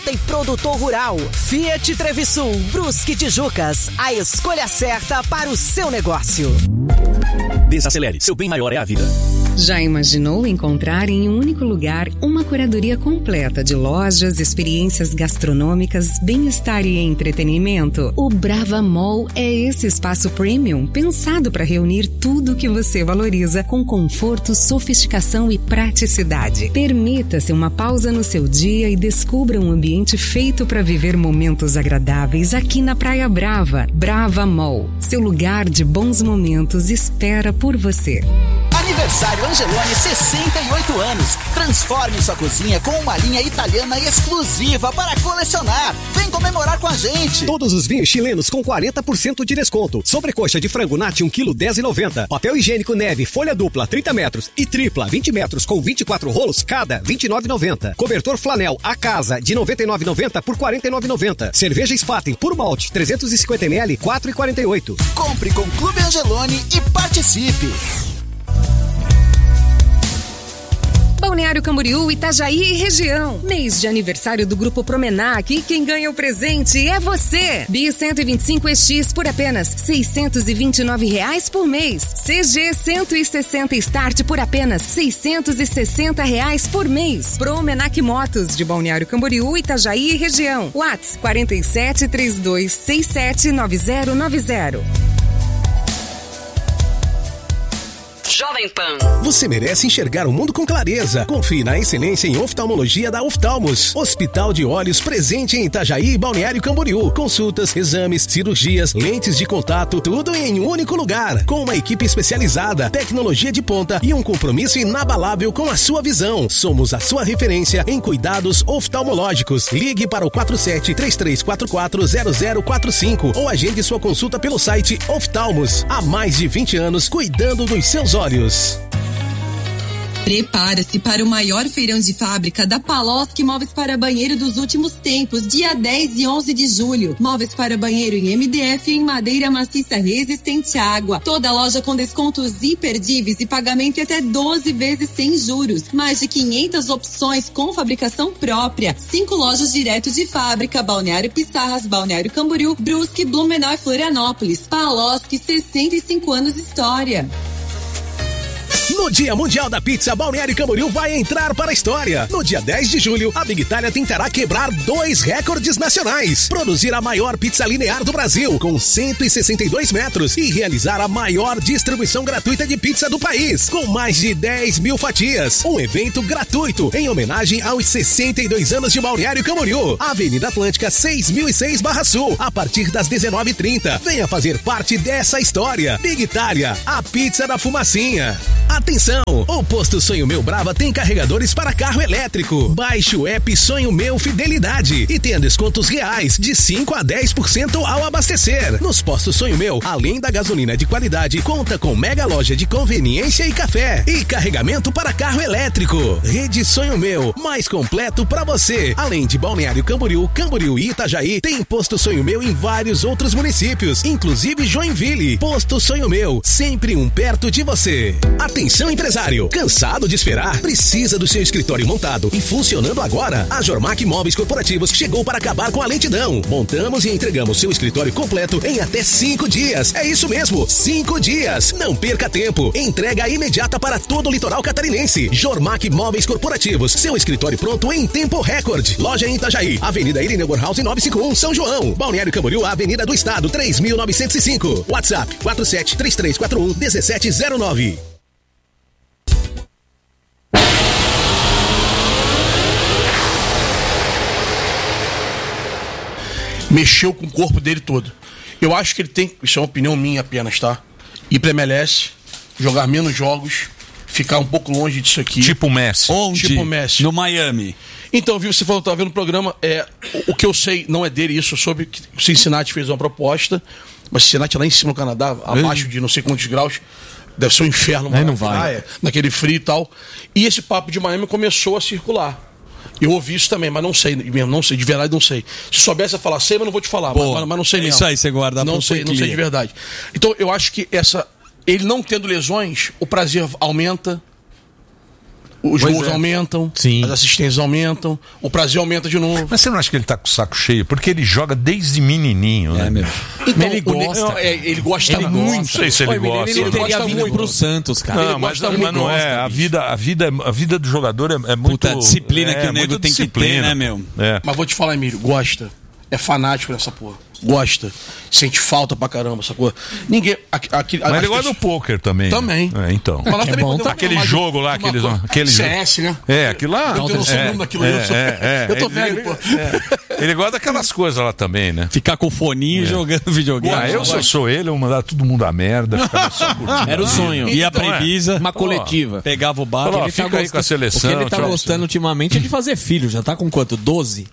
Tem produtor rural. Fiat Trevisul, Brusque, Tijucas. A escolha certa para o seu negócio. Desacelere, seu bem maior é a vida. Já imaginou encontrar em um único lugar uma curadoria completa de lojas, experiências gastronômicas, bem-estar e entretenimento? O Brava Mall é esse espaço premium pensado para reunir tudo o que você valoriza com conforto, sofisticação e praticidade. Permita-se uma pausa no seu dia e descubra um ambiente feito para viver momentos agradáveis aqui na Praia Brava. Brava Mall, seu lugar de bons momentos espera por você. Aniversário Angeloni, 68 anos. Transforme sua cozinha com uma linha italiana exclusiva para colecionar. Vem comemorar com a gente. Todos os vinhos chilenos com 40% de desconto. Sobrecoxa de frango nati 1 kg, R$10,90. Papel higiênico Neve, folha dupla, 30 metros. E tripla, 20 metros com 24 rolos cada, R$29,90. Cobertor flanel, a casa, de R$99,90 por R$49,90. Cerveja Spaten, puro malte, 350 ml, R$4,48. Compre com Clube Angeloni e participe. Balneário Camboriú, Itajaí e região. Mês de aniversário do Grupo Promenac e quem ganha o presente é você. Bi 125 EX por apenas R$629 por mês. CG 160 Start por apenas R$660 por mês. Promenac Motos de Balneário Camboriú, Itajaí e região. WhatsApp 47 3267 9090. Jovem Pan. Você merece enxergar o mundo com clareza. Confie na excelência em oftalmologia da Oftalmos. Hospital de Olhos presente em Itajaí e Balneário Camboriú. Consultas, exames, cirurgias, lentes de contato, tudo em um único lugar. Com uma equipe especializada, tecnologia de ponta e um compromisso inabalável com a sua visão. Somos a sua referência em cuidados oftalmológicos. Ligue para o 47-3344-0045 ou agende sua consulta pelo site Oftalmos. Há mais de 20 anos cuidando dos seus olhos. Prepara-se para o maior feirão de fábrica da Paloski Móveis para Banheiro dos últimos tempos, dia 10 e 11 de julho. Móveis para banheiro em MDF e em madeira maciça resistente à água. Toda loja com descontos imperdíveis e pagamento em até 12 vezes sem juros. Mais de 500 opções com fabricação própria. 5 lojas direto de fábrica: Balneário Pissarras, Balneário Camboriú, Brusque, Blumenau e Florianópolis. Paloski, 65 anos de história. No Dia Mundial da Pizza, Balneário Camboriú vai entrar para a história. No dia 10 de julho, a Big Itália tentará quebrar 2 recordes nacionais. Produzir a maior pizza linear do Brasil, com 162 metros, e realizar a maior distribuição gratuita de pizza do país, com mais de 10 mil fatias. Um evento gratuito, em homenagem aos 62 anos de Balneário Camboriú. Avenida Atlântica 6006/Sul, a partir das 19h30. Venha fazer parte dessa história. Big Itália, a pizza da fumacinha. Atenção! O Posto Sonho Meu Brava tem carregadores para carro elétrico. Baixe o app Sonho Meu Fidelidade e tenha descontos reais de 5 a 10% ao abastecer. Nos postos Sonho Meu, além da gasolina de qualidade, conta com mega loja de conveniência e café e carregamento para carro elétrico. Rede Sonho Meu, mais completo para você. Além de Balneário Camboriú, Camboriú e Itajaí, tem Posto Sonho Meu em vários outros municípios, inclusive Joinville. Posto Sonho Meu, sempre um perto de você. Atenção, empresário! Cansado de esperar? Precisa do seu escritório montado e funcionando agora? A Jormac Móveis Corporativos chegou para acabar com a lentidão. Montamos e entregamos seu escritório completo em até 5 dias. É isso mesmo, 5 dias. Não perca tempo. Entrega imediata para todo o litoral catarinense. Jormac Móveis Corporativos, seu escritório pronto em tempo recorde. Loja em Itajaí, Avenida Irineu Bornhausen 951, São João. Balneário Camboriú, Avenida do Estado 3905. WhatsApp 47-3341-1709. Mexeu com o corpo dele todo. Eu acho que ele tem, isso é uma opinião minha apenas, tá? Ir pra MLS, jogar menos jogos, ficar um pouco longe disso aqui. Tipo Messi. Onde? Tipo Messi. No Miami. Então, viu, você falou, tá vendo o programa, o que eu sei não é dele, isso eu soube que o Cincinnati fez uma proposta, mas o Cincinnati lá em cima no Canadá, abaixo de não sei quantos graus, deve ser um inferno. Aí não vai. Naquele frio e tal. E esse papo de Miami começou a circular. Eu ouvi isso também, mas não sei mesmo, não sei, de verdade não sei. Se soubesse a falar, sei, mas não vou te falar, mas não sei mesmo. Isso aí, você guarda não sei, não sei de verdade. Então, eu acho que ele não tendo lesões, o prazer aumenta. Os gols aumentam, Sim. as assistências aumentam, o prazer aumenta de novo. Mas você não acha que ele tá com o saco cheio? Porque ele joga desde menininho, né? Meu. Então, ele gosta. Ele gosta muito. Não sei se ele gosta. Ele não teria gosta vindo muito. pro Santos, cara. Não, mas não é. A vida do jogador é muito... Puta, disciplina que o nego tem que ter, né, meu? Mas vou te falar, Emílio, gosta. É fanático nessa porra. Gosta. Sente falta pra caramba, sacou? Ninguém... Mas ele gosta do pôquer também. Também. Né? Então. Mas nós também podemos aquele falar jogo lá, aquele CS, né? Aquilo lá. Eu não sou mundo daquilo. Eu tô velho, pô. Ele gosta daquelas coisas lá também, né? Ficar com o foninho jogando videogame. Se eu sou ele, eu mandar todo mundo a merda. Só era o sonho. Ia pra Ibiza, uma coletiva. Pegava o bar. Ele fica aí com a seleção. O que ele tá gostando ultimamente é de fazer filho. Já tá com quanto? 12?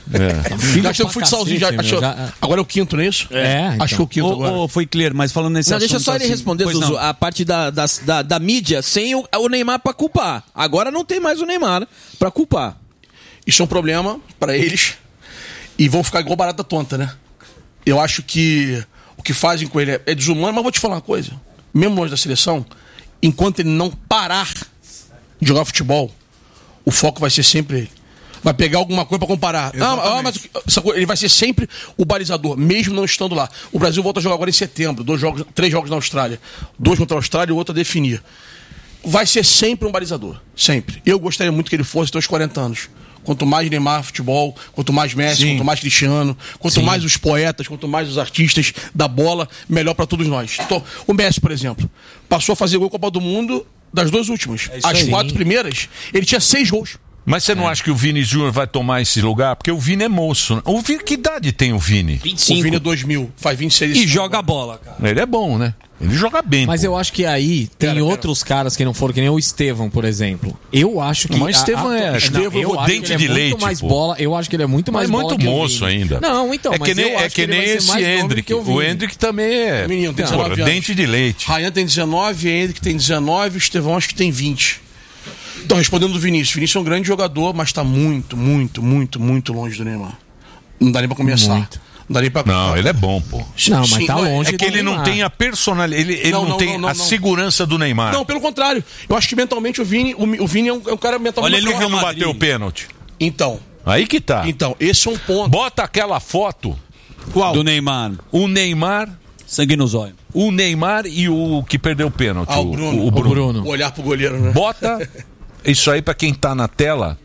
Já achou futsalzinho, agora é o quinto, não é isso? Então. Acho que é o quinto agora. Foi clear, mas falando nesse assunto... Deixa só ele responder, Zuzu, a parte da mídia sem o Neymar pra culpar. Agora não tem mais o Neymar pra culpar. Isso é um problema pra eles e vão ficar igual barata tonta, né? Eu acho que o que fazem com ele é desumano, mas vou te falar uma coisa. Mesmo longe da seleção, enquanto ele não parar de jogar futebol, o foco vai ser sempre ele. Vai pegar alguma coisa pra comparar. Mas ele vai ser sempre o balizador, mesmo não estando lá. O Brasil volta a jogar agora em setembro, 3 jogos na Austrália. 2 contra a Austrália e o outro a definir. Vai ser sempre um balizador. Sempre. Eu gostaria muito que ele fosse até os 40 anos. Quanto mais Neymar futebol, quanto mais Messi, quanto mais Cristiano, quanto mais os poetas, quanto mais os artistas da bola, melhor pra todos nós. Então, o Messi, por exemplo, passou a fazer gol Copa do Mundo das 2 últimas. As 4 primeiras, ele tinha 6 gols. Mas você não acha que o Vini Júnior vai tomar esse lugar? Porque o Vini é moço. Né? O Vini, que idade tem o Vini? 25. O Vini é 2000, faz 26. E joga a bola, cara. Ele é bom, né? Ele joga bem. Mas eu acho que aí tem outros caras que não foram, que nem o Estevão, por exemplo. Eu acho que... Mas o Estevão dente de leite, mais bola. Eu acho que ele é muito mais bola. Mas muito moço ainda. Não, então, é que nem esse Hendrick. O Hendrick também é... Menino, tem 19 anos. Dente de leite. Ryan tem 19, Hendrick tem 19, o Estevão acho que tem 20. Então, respondendo do Vinícius. Vinícius é um grande jogador, mas tá muito longe do Neymar. Não dá nem pra começar. Muito. Não dá nem pra... Não, ele é bom, pô. Não, mas tá longe. É que ele não tem a personalidade, ele não tem a segurança do Neymar. Não, pelo contrário. Eu acho que mentalmente o Vini é um cara mentalmente... Olha, ele não bateu o pênalti. Então. Aí que tá. Então, esse é um ponto. Bota aquela foto. Qual? Do Neymar. O Neymar... Sangue nos olhos. O Neymar e o que perdeu o pênalti. O Bruno. O Bruno. O olhar pro goleiro, né? Bota isso aí pra quem tá na tela.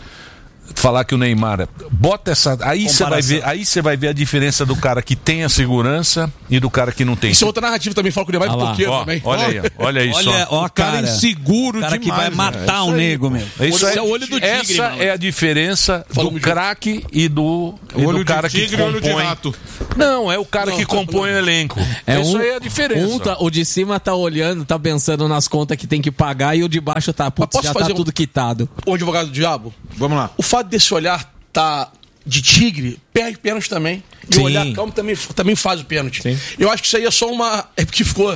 Falar que o Neymar... Bota essa... Aí você vai ver a diferença do cara que tem a segurança e do cara que não tem. Isso é outra narrativa também. Fala que o Neymar é toqueiro também. Olha isso. Olha o cara inseguro demais. O cara que vai matar o nego, meu. Isso é o olho do tigre. Essa é a diferença do craque e do cara que compõe... Não, é o cara que compõe o elenco. Isso aí é a diferença. O de cima tá olhando, tá pensando nas contas que tem que pagar e o de baixo tá... Putz, já tá tudo quitado. O advogado do diabo? Vamos lá. O fato desse olhar tá de tigre, perde pênalti também. E o olhar calmo também faz o pênalti. Sim. Eu acho que isso aí é só uma... É porque ficou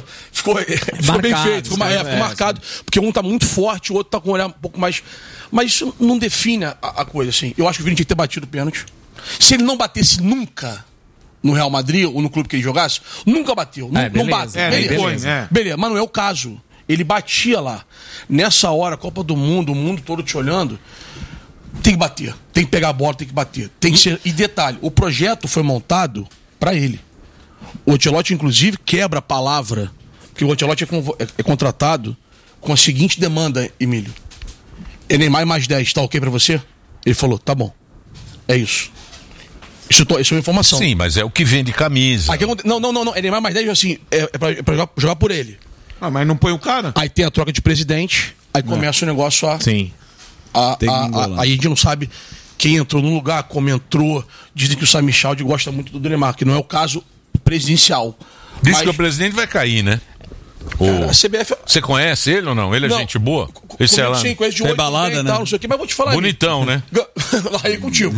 bem feito, ficou marcado. Porque um tá muito forte, o outro tá com o olhar um pouco mais... Mas isso não define a coisa, assim. Eu acho que o Vini tinha que ter batido o pênalti. Se ele não batesse nunca no Real Madrid ou no clube que ele jogasse, nunca bateu. Não bate. Beleza, mas não é o caso. Ele batia lá. Nessa hora, Copa do Mundo, o mundo todo te olhando... Tem que bater, tem que pegar a bola, tem que bater. Tem que ser... E detalhe, o projeto foi montado pra ele. O Ancelotti, inclusive, quebra a palavra, porque o Ancelotti é contratado com a seguinte demanda, Emílio. Neymar mais 10, tá ok pra você? Ele falou, tá bom. É isso. Isso é uma informação. Sim, mas é o que vende camisa. Aqui, não. Neymar mais 10, assim, é pra jogar por ele. Ah, mas não põe o cara? Aí tem a troca de presidente, aí começa o negócio a... Sim. Aí a gente não sabe quem entrou no lugar, como entrou. Dizem que o Sami Chaldi gosta muito do Neymar, que não é o caso presidencial. Diz que o presidente vai cair, né? Cara, a CBF... Você conhece ele ou não? Ele é gente boa? Esse é lá. Sim, conhece de olho, balada, né? Tal, não sei o que, mas vou te falar. Bonitão, né? Aí contigo.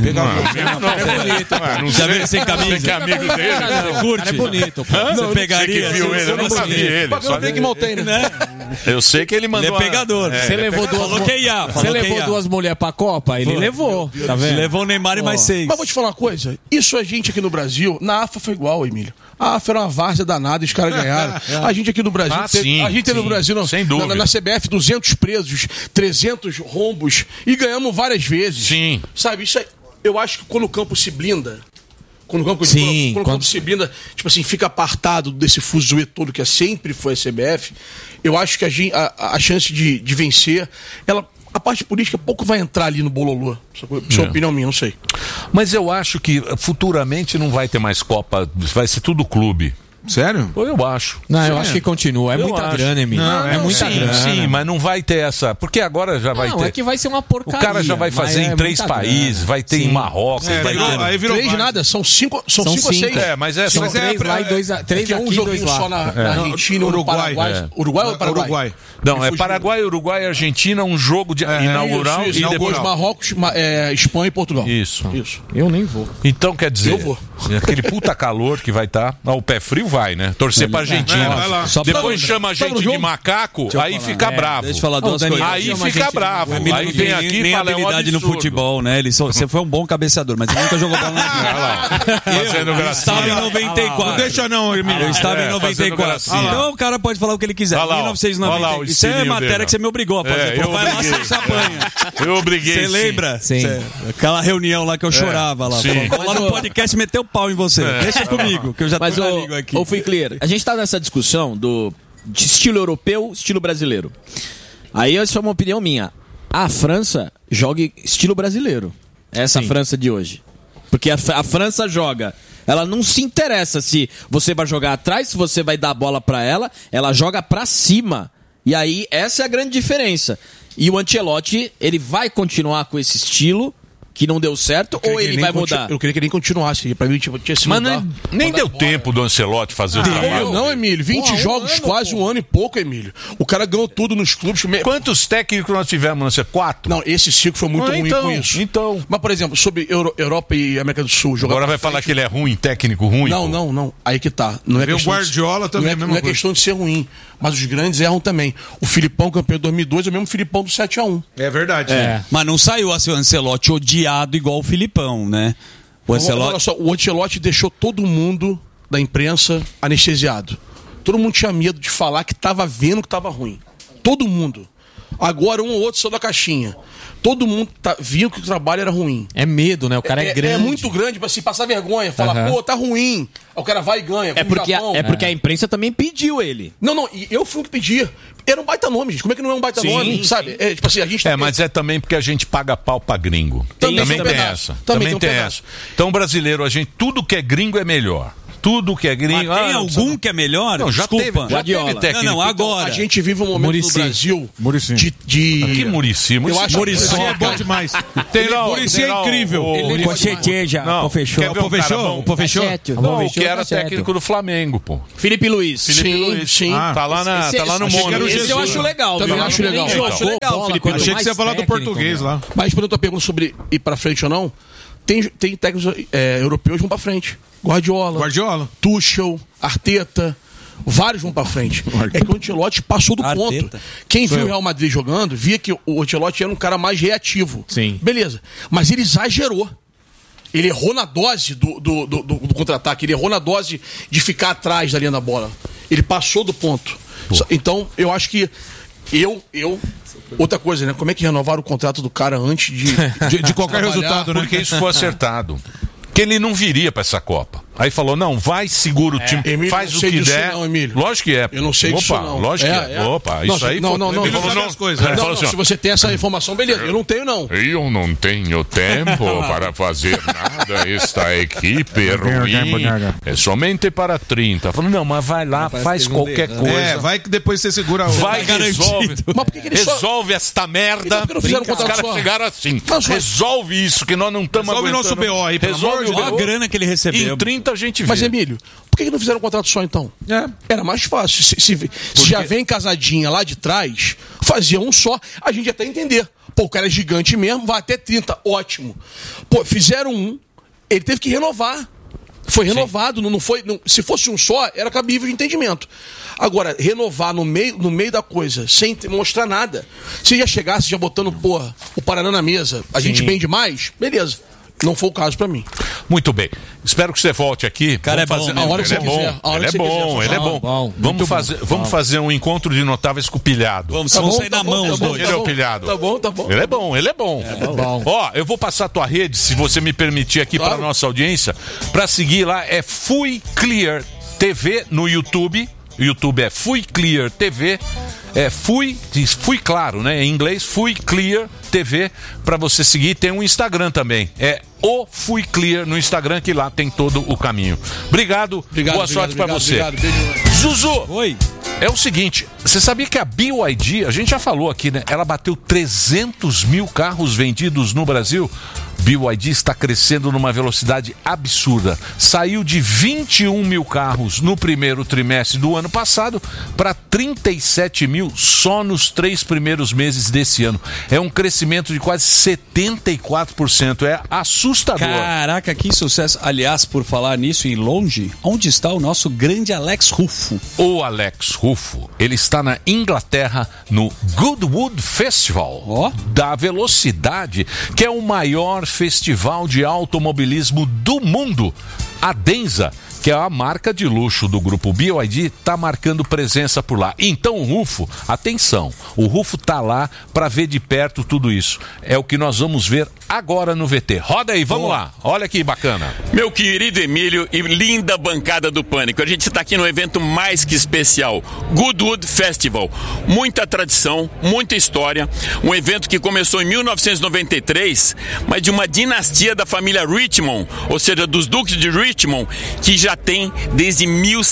É bonito. Já viu sem camisa? Você é amigo dele? Você curte? É bonito. Você pegaria? Você que viu ele? Eu nunca vi ele. Só tem que maltei, né? Eu sei que ele mandou... Ele é pegador. Você levou duas mulheres pra Copa? Ele levou. Tá vendo? Levou o Neymar e mais 6. Mas vou te falar uma coisa. Isso a gente aqui no Brasil... Na AFA foi igual, Emílio. A AFA era uma várzea danada e os caras ganharam. A gente aqui no Brasil... A gente teve no Brasil, não, sem dúvida. Na CBF, 200 presos, 300 rombos, e ganhamos várias vezes. Sim. Sabe, isso aí, eu acho que quando o campo se blinda, quando o campo se blinda, tipo assim, fica apartado desse fuzuê todo que sempre foi a CBF, eu acho que a chance de vencer, a parte política pouco vai entrar ali no bololô. Isso é uma opinião minha, não sei. Mas eu acho que futuramente não vai ter mais Copa, vai ser tudo clube. Sério? Eu acho. Não, eu acho que continua. É muita grana, Emílio. É muita grana. Sim, mas não vai ter essa. Porque agora já vai ter. Não, é que vai ser uma porcaria. O cara já vai fazer em 3 países, vai ter em Marrocos. Aí virou 3 nada, são 5 ou 6. São 3 lá e 2 aqui, um joguinho só na Argentina, Uruguai. Uruguai ou Paraguai? Uruguai. Não, é Paraguai, Uruguai e Argentina, um jogo de inaugural. E depois Marrocos, Espanha e Portugal. Isso. Eu nem vou. Então, quer dizer, eu vou. Aquele puta calor que vai estar. O pé frio vai, né? Torcer pra Argentina. Depois chama a gente de macaco, aí fica bravo. Deixa eu falar duas coisas. Aí fica bravo. Aí vem aqui e fala habilidade no futebol, né? Você foi um bom cabeceador, mas ele nunca jogou bola na Eu estava em 94. Não deixa não, Emílio. Eu estava em 94. Então o cara pode falar o que ele quiser. 1990. Isso é matéria que você me obrigou a fazer. Vai lá, você apanha. Eu obriguei. Você lembra? Sim. Aquela reunião lá que eu chorava lá. Lá no podcast meteu o pau em você. Deixa comigo, que eu já tô na língua aqui. Fui clear. A gente tá nessa discussão de estilo europeu, estilo brasileiro. Aí essa é uma opinião minha. A França joga estilo brasileiro. Essa França de hoje. Porque a França joga. Ela não se interessa se você vai jogar atrás, se você vai dar a bola pra ela. Ela joga pra cima. E aí, essa é a grande diferença. E o Ancelotti, ele vai continuar com esse estilo que não deu certo, ou ele vai mudar? Eu queria que ele continuasse. Pra mim, tinha se mudar. Mas nem deu tempo do Ancelotti fazer o trabalho. Não, Emílio. 20 jogos, quase um ano e pouco, Emílio. O cara ganhou tudo nos clubes. Quantos técnicos nós tivemos? 4? Não, esse ciclo foi muito ruim com isso. Mas, por exemplo, sobre Europa e América do Sul... Agora vai falar que ele é ruim, técnico ruim? Não. Aí que tá. Não é o Guardiola também. Não é questão de ser ruim. Mas os grandes erram também. O Filipão, campeão de 2002, é o mesmo Filipão do 7-1. É verdade. Mas não saiu assim, o Ancelotti odiado igual o Filipão, né? Olha só, o Ancelotti deixou todo mundo da imprensa anestesiado. Todo mundo tinha medo de falar que tava vendo que tava ruim. Todo mundo. Agora um ou outro saiu da caixinha. Todo mundo viu que o trabalho era ruim. É medo, né? O cara é grande. É muito grande pra se passar vergonha. Falar, pô, tá ruim. Aí o cara vai e ganha. É porque a imprensa também pediu ele. Não, e eu fui o que pedia. Era um baita nome, gente. Como é que não é um baita nome? Sabe? Tipo assim, a gente mas é também porque a gente paga pau pra gringo. Também tem essa. Também tem essa. Então, brasileiro, tudo que é gringo é melhor. Tudo que é gringo. Mas tem algum que é melhor? Não, já teve técnico. Não, agora. A gente vive um momento no Brasil de... Que Muricy? Eu acho que Muricy é bom demais. Muricy é incrível. O Pofechou? Não, que era técnico do Flamengo, pô. Felipe Luiz. Sim. Tá lá no Mônaco. Esse eu acho legal. Também acho legal. Felipe Luiz. Achei que você ia falar do português lá. Mas respondendo a tua pergunta sobre ir pra frente ou não, tem técnicos europeus que vão pra frente. Guardiola, Tuchel, Arteta, vários vão pra frente. É que o Ancelotti passou do ponto. Quem viu o Real Madrid jogando, via que o Ancelotti era um cara mais reativo. Sim. Beleza. Mas ele exagerou. Ele errou na dose do contra-ataque, ele errou na dose de ficar atrás da linha da bola. Ele passou do ponto. Então, eu acho que outra coisa, né? Como é que renovaram o contrato do cara antes de qualquer resultado, né? Porque isso foi acertado. Que ele não viria pra essa Copa. Aí falou, não, vai, segura o time, Emílio, faz o que der. Não, Emílio. Lógico que é. Eu não sei disso não. Lógico que é. Opa, isso aí... Não. Se você tem essa informação, beleza. Eu não tenho, não. Eu não tenho tempo para fazer nada. Esta equipe é ruim. É somente para 30. Falou, não, mas vai lá, faz qualquer coisa. Vai que depois você segura... Vai, resolve. Mas por que eles resolve esta merda. Os caras chegaram assim. Resolve isso, que nós não estamos aguentando. Resolve nosso BO aí, pelo amor de Deus. Olha a grana que ele recebeu. Em 30 a gente vê. Mas, Emílio, por que não fizeram um contrato só, então? Era mais fácil. Se já vem casadinha lá de trás, fazia um só, a gente ia até entender. Pô, o cara é gigante mesmo, vai até 30, ótimo. Pô, fizeram um, ele teve que renovar. Foi renovado, não foi. Se fosse um só, era cabível de entendimento. Agora, renovar no meio da coisa, sem mostrar nada. Se já chegasse, já botando, o Paraná na mesa, a gente bem demais, beleza. Não foi o caso pra mim. Muito bem. Espero que você volte aqui. Cara, é bom. Ele é bom. Vamos fazer um encontro de notáveis com o pilhado. Vamos sair na mão os dois. Ele é o pilhado. Tá bom. Ele é bom. Ó, eu vou passar a tua rede, se você me permitir aqui, para nossa audiência, para seguir lá, é Fui Clear TV no YouTube. O YouTube é Fui Clear TV. Fui Claro, né? Em inglês, Fui Clear TV, para você seguir. Tem um Instagram também, o Fui Clear no Instagram, que lá tem todo o caminho. Obrigado, boa sorte para você. Zuzu, oi. É o seguinte, você sabia que a BYD, a gente já falou aqui, né? Ela bateu 300 mil carros vendidos no Brasil. BYD está crescendo numa velocidade absurda. Saiu de 21 mil carros no primeiro trimestre do ano passado para 37 mil só nos 3 primeiros meses desse ano. É um crescimento de quase 74%. É assustador. Caraca, que sucesso. Aliás, por falar nisso e longe, onde está o nosso grande Alex Ruffo? O Alex Ruffo, ele está na Inglaterra no Goodwood Festival da Velocidade, que é o maior festival de automobilismo do mundo. A Denza, que é a marca de luxo do grupo BYD, está marcando presença por lá. Então o Ruffo, atenção, o Ruffo tá lá para ver de perto tudo isso. É o que nós vamos ver agora no VT. Roda aí, vamos lá. Olha que bacana. Meu querido Emílio e linda bancada do Pânico, a gente está aqui no evento mais que especial, Goodwood Festival. Muita tradição, muita história, um evento que começou em 1993, mas de uma dinastia da família Richmond, ou seja, dos duques de Richmond, que já tem desde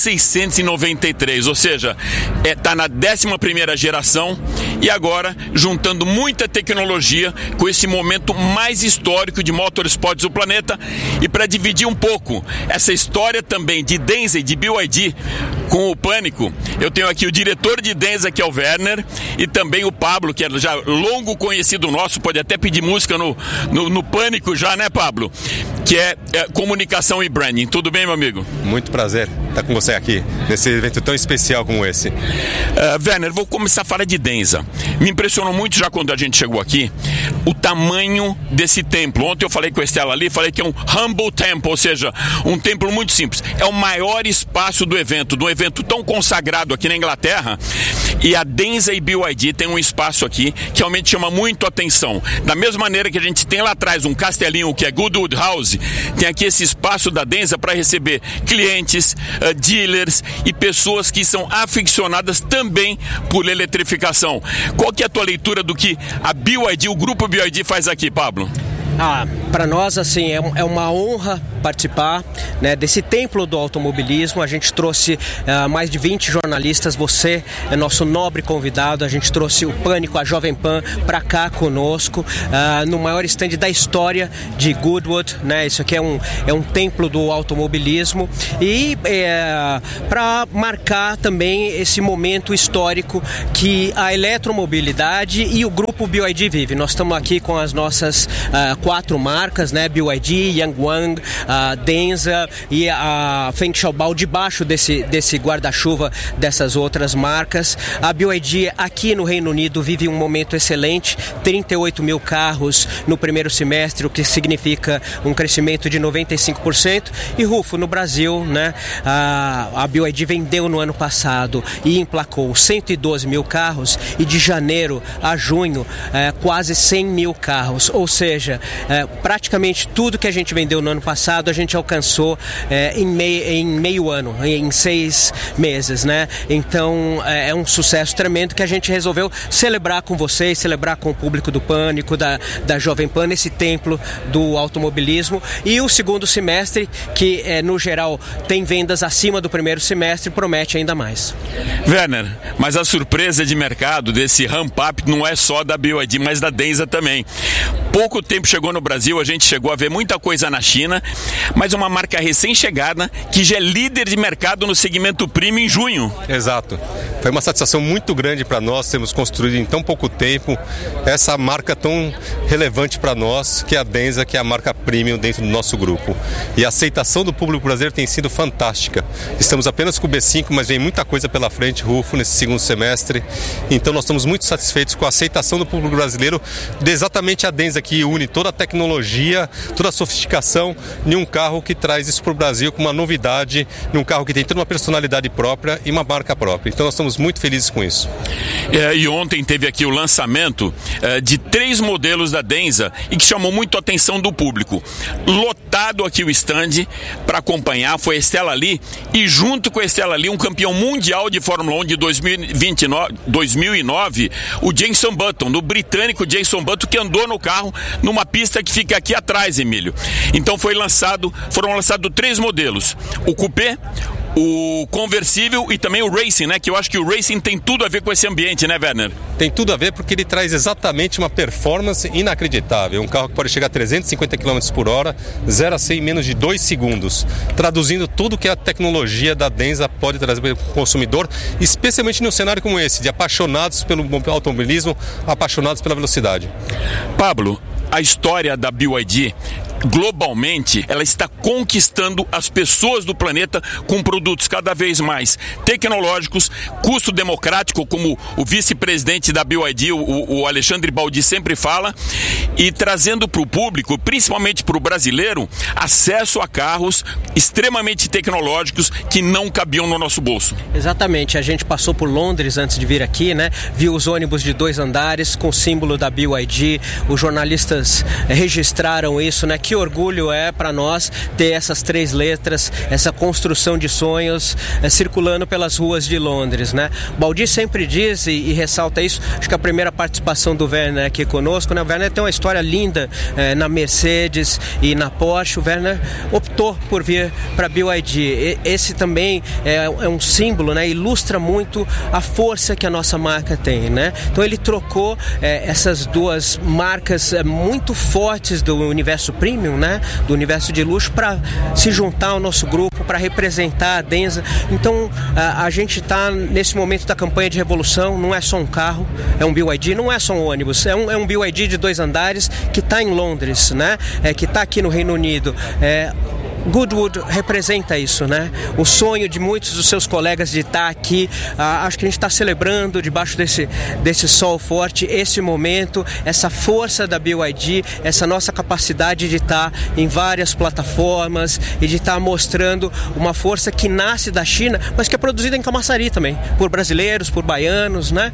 1693, ou seja, está na 11ª geração e agora juntando muita tecnologia com esse momento mais histórico de motorsports do planeta. E para dividir um pouco essa história também de Denza e de BYD com o Pânico, eu tenho aqui o diretor de Denza, que é o Werner, e também o Pablo, que é já longo conhecido nosso, pode até pedir música no Pânico já, né, Pablo? Que é comunicação e branding. Tudo bem, meu amigo? Muito prazer estar com você aqui, nesse evento tão especial como esse. Werner, vou começar a falar de Denza. Me impressionou muito já quando a gente chegou aqui, o tamanho desse templo. Ontem eu falei com a Estela ali, falei que é um humble temple, ou seja, um templo muito simples. É o maior espaço do evento, de um evento tão consagrado aqui na Inglaterra. E a Denza e BYD tem um espaço aqui que realmente chama muito a atenção. Da mesma maneira que a gente tem lá atrás um castelinho que é Goodwood House, tem aqui esse espaço da Denza para receber clientes, dealers e pessoas que são aficionadas também por eletrificação. Qual que é a tua leitura do que a BYD, o grupo BYD faz aqui, Pablo? Para nós, assim, é uma honra participar, né, desse templo do automobilismo. A gente trouxe mais de 20 jornalistas, você é nosso nobre convidado. A gente trouxe o Pânico, a Jovem Pan, para cá conosco, no maior stand da história de Goodwood, né? Isso aqui é um templo do automobilismo e para marcar também esse momento histórico que a eletromobilidade e o grupo BYD vive. Nós estamos aqui com as nossas 4 marcas, né? BYD, Yangwang, Denza e a Feng Xiaobao debaixo desse guarda-chuva dessas outras marcas. A BYD aqui no Reino Unido vive um momento excelente, 38 mil carros no primeiro semestre, o que significa um crescimento de 95%. E Rufo, no Brasil, né? A BYD vendeu no ano passado e emplacou 112 mil carros e de janeiro a junho quase 100 mil carros, ou seja, praticamente tudo que a gente vendeu no ano passado a gente alcançou em meio ano, em 6 meses, né? Então é um sucesso tremendo que a gente resolveu celebrar com vocês, celebrar com o público do Pânico, da Jovem Pan, esse templo do automobilismo. E o segundo semestre, que no geral tem vendas acima do primeiro semestre, promete ainda mais. Werner, mas a surpresa de mercado desse ramp-up não é só da BYD, mas da Denza também. Pouco tempo chegou no Brasil, a gente chegou a ver muita coisa na China, mas uma marca recém-chegada que já é líder de mercado no segmento premium em junho. Exato. Foi uma satisfação muito grande para nós termos construído em tão pouco tempo essa marca tão relevante para nós, que é a Denza, que é a marca premium dentro do nosso grupo. E a aceitação do público brasileiro tem sido fantástica. Estamos apenas com o B5, mas vem muita coisa pela frente, Rufo, nesse segundo semestre. Então nós estamos muito satisfeitos com a aceitação do público brasileiro de exatamente a Denza, que une toda a tecnologia, toda a sofisticação em um carro que traz isso para o Brasil com uma novidade, num carro que tem toda uma personalidade própria e uma marca própria. Então nós estamos muito felizes com isso. E ontem teve aqui o lançamento de 3 modelos da Denza e que chamou muito a atenção do público. Lotado aqui o stand para acompanhar foi a Stella Lee, e junto com a Stella Lee, um campeão mundial de Fórmula 1 de 2009, o Jenson Button, do britânico Jenson Button, que andou no carro numa pista que fica aqui atrás, Emílio. Então foram lançados 3 modelos: o Coupé, o conversível e também o Racing, né? Que eu acho que o Racing tem tudo a ver com esse ambiente, né, Werner? Tem tudo a ver porque ele traz exatamente uma performance inacreditável. Um carro que pode chegar a 350 km por hora, 0 a 100 em menos de 2 segundos. Traduzindo tudo que a tecnologia da Denza pode trazer para o consumidor, especialmente num cenário como esse, de apaixonados pelo automobilismo, apaixonados pela velocidade. Pablo, a história da BYD, globalmente, ela está conquistando as pessoas do planeta com produtos cada vez mais tecnológicos, custo democrático, como o vice-presidente da BYD, o Alexandre Baldi, sempre fala, e trazendo para o público, principalmente para o brasileiro, acesso a carros extremamente tecnológicos que não cabiam no nosso bolso. Exatamente, a gente passou por Londres antes de vir aqui, né? Viu os ônibus de 2 andares com o símbolo da BYD, os jornalistas registraram isso, né? Que orgulho é para nós ter essas 3 letras, essa construção de sonhos circulando pelas ruas de Londres, né? Baldi sempre diz e ressalta isso. Acho que a primeira participação do Werner aqui conosco, né? O Werner tem uma história linda na Mercedes e na Porsche. O Werner optou por vir para a BYD. Esse também é um símbolo, né? Ilustra muito a força que a nossa marca tem, né? Então ele trocou essas 2 marcas muito fortes do universo premium, né? Do universo de luxo, para se juntar ao nosso grupo, para representar a Denza. Então a gente está nesse momento da campanha de revolução. Não é só um carro, é um BYD, não é só um ônibus, é um BYD de 2 andares que está em Londres, né? Que está aqui no Reino Unido. Goodwood representa isso, né? O sonho de muitos dos seus colegas de estar aqui. Acho que a gente está celebrando debaixo desse sol forte esse momento, essa força da BYD, essa nossa capacidade de estar em várias plataformas e de estar mostrando uma força que nasce da China, mas que é produzida em Camaçari também, por brasileiros, por baianos, né?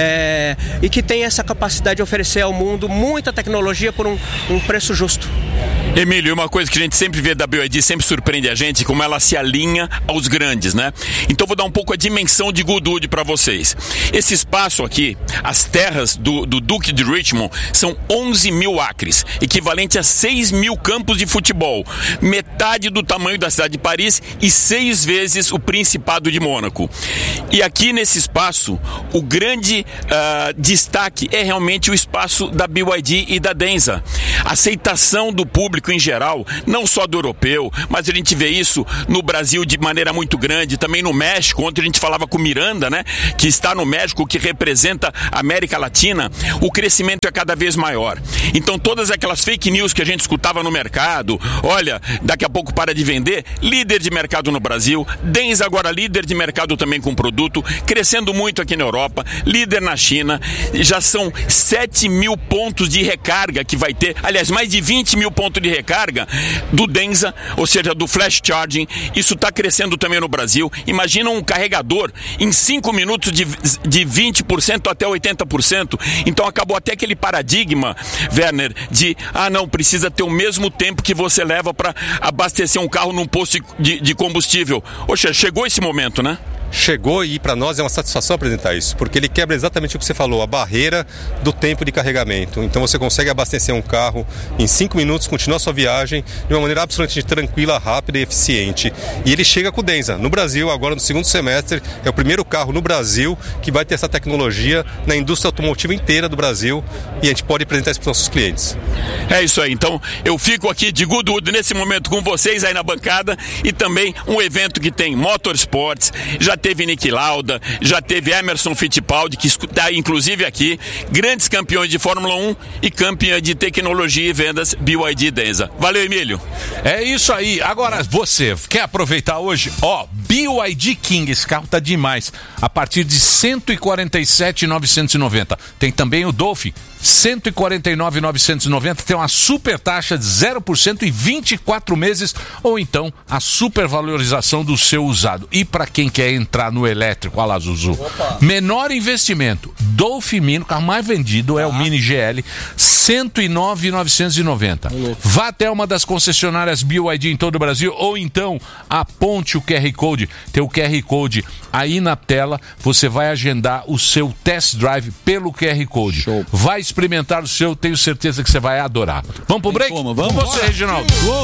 E que tem essa capacidade de oferecer ao mundo muita tecnologia por um preço justo. Emílio, uma coisa que a gente sempre vê da BYD, sempre surpreende a gente, como ela se alinha aos grandes, né? Então vou dar um pouco a dimensão de Goodwood para vocês. Esse espaço aqui, as terras do Duque de Richmond, são 11 mil acres, equivalente a 6 mil campos de futebol, metade do tamanho da cidade de Paris e 6 vezes o Principado de Mônaco. E aqui nesse espaço, o grande destaque é realmente o espaço da BYD e da Denza. A aceitação do público em geral, não só do europeu, mas a gente vê isso no Brasil de maneira muito grande, também no México. Ontem a gente falava com o Miranda, né, que está no México, que representa a América Latina. O crescimento é cada vez maior. Então todas aquelas fake news que a gente escutava no mercado, olha, daqui a pouco para de vender, líder de mercado no Brasil, Denza agora líder de mercado também com produto, crescendo muito aqui na Europa, líder na China, já são 7 mil pontos de recarga que vai ter, aliás, mais de 20 mil pontos de recarga do Denza, ou seja, do Flash Charging. Isso está crescendo também no Brasil. Imagina um carregador em 5 minutos de 20% até 80%. Então acabou até aquele paradigma, Werner, de não, precisa ter o mesmo tempo que você leva para abastecer um carro num posto de combustível. Poxa, chegou esse momento, né? Chegou, e para nós é uma satisfação apresentar isso, porque ele quebra exatamente o que você falou, a barreira do tempo de carregamento. Então você consegue abastecer um carro em 5 minutos, continuar a sua viagem de uma maneira absolutamente tranquila, rápida e eficiente. E ele chega com o Denza. No Brasil, agora no segundo semestre, é o primeiro carro no Brasil que vai ter essa tecnologia na indústria automotiva inteira do Brasil, e a gente pode apresentar isso para os nossos clientes. É isso aí. Então eu fico aqui de Goodwood nesse momento com vocês aí na bancada, e também um evento que tem motorsports, já já teve Niki Lauda, já teve Emerson Fittipaldi, que está inclusive aqui, grandes campeões de Fórmula 1 e campeã de tecnologia e vendas BYD Denza. Valeu, Emílio. É isso aí. Agora, você quer aproveitar hoje? BYD King, esse carro tá demais. A partir de 147.990. Tem também o Dolphin, 149.990. Tem uma super taxa de 0% e 24 meses, ou então a supervalorização do seu usado. E para quem quer entrar no elétrico, olha lá, Zuzu. Menor investimento, Dolphin Mini, o carro mais vendido é o Mini GL, 109.990. Vá até uma das concessionárias BYD em todo o Brasil, ou então aponte o QR Code. Tem o QR Code aí na tela, você vai agendar o seu test drive pelo QR Code. Show. Vai experimentar o seu, tenho certeza que você vai adorar. Vamos pro break? Vamos. Com você, Reginaldo.